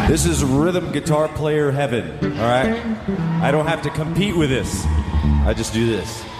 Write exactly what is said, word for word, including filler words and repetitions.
This is rhythm guitar player heaven, all right? I don't have to compete with this. I just do this.